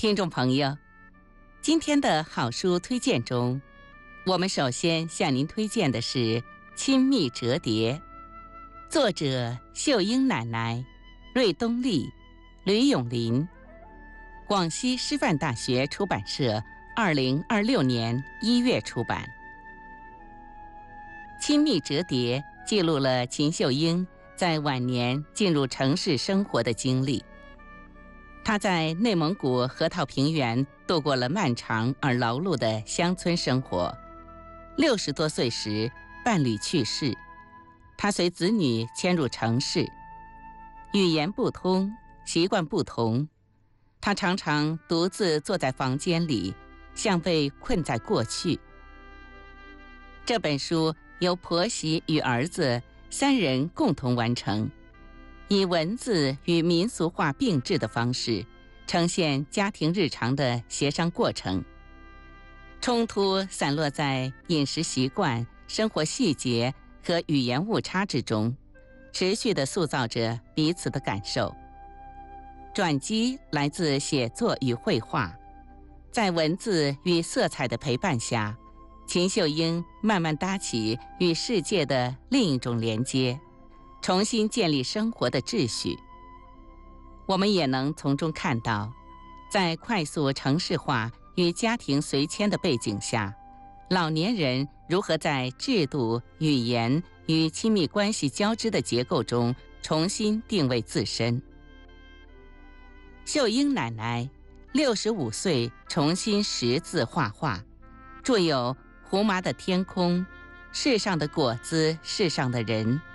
听众朋友，今天的好书推荐中，我们首先向您推荐的是《亲密折叠》，作者秀英奶奶、瑞东丽、吕永林，广西师范大学出版社2026年1月出版。《亲密折叠》记录了秦秀英在晚年进入城市生活的经历。她在内蒙古河套平原度过了漫长而劳碌的乡村生活。60多岁时，伴侣去世，她随子女迁入城市。语言不通，习惯不同，她常常独自坐在房间里，像被困在过去。这本书由婆媳与儿子3人共同完成，以文字与民俗化并置的方式，呈现家庭日常的协商过程。冲突散落在饮食习惯、生活细节和语言误差之中，持续地塑造着彼此的感受。转机来自写作与绘画，在文字与色彩的陪伴下，秦秀英慢慢搭起与世界的另一种连接，重新建立生活的秩序。我们也能从中看到，在快速城市化与家庭随迁的背景下，老年人如何在制度、语言与亲密关系交织的结构中重新定位自身。秀英奶奶65岁重新识字画画，著有《胡麻的天空》、世上的果子，世上的人，